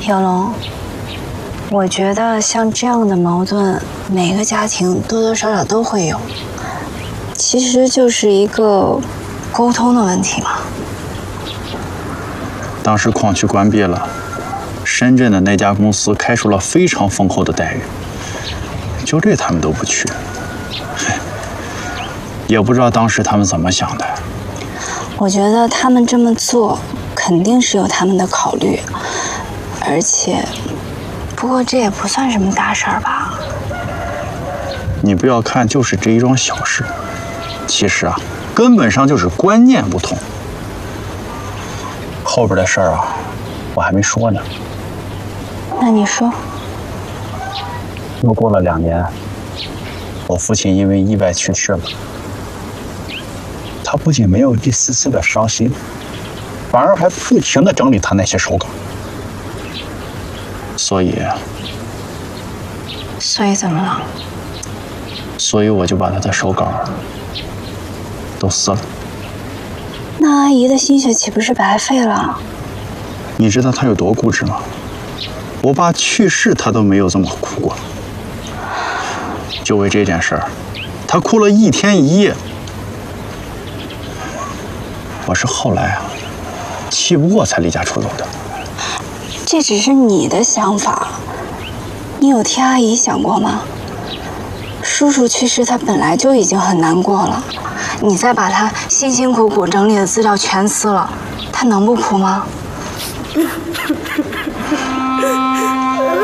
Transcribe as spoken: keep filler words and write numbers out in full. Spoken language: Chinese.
小龙，我觉得像这样的矛盾，每个家庭多多少少都会有，其实就是一个沟通的问题嘛。 当时矿区关闭了，深圳的那家公司开出了非常丰厚的待遇，就这他们都不去，也不知道当时他们怎么想的。 我觉得他们这么做肯定是有他们的考虑，而且，不过这也不算什么大事儿吧？ 你不要看就是这一桩小事，其实啊，根本上就是观念不同。后边的事儿啊，我还没说呢。 那你说。 又过了两年，我父亲因为意外去世了。他不仅没有一丝丝的伤心，反而还不停地整理他那些手稿。所以， 所以怎么了？ 所以我就把他的手稿都撕了。 那阿姨的心血岂不是白费了？ 你知道他有多固执吗？我爸去世，他都没有这么哭过。就为这件事儿，他哭了一天一夜。我是后来啊，气不过才离家出走的。 这只是你的想法，你有替阿姨想过吗？叔叔去世，他本来就已经很难过了，你再把他辛辛苦苦整理的资料全撕了，他能不哭吗？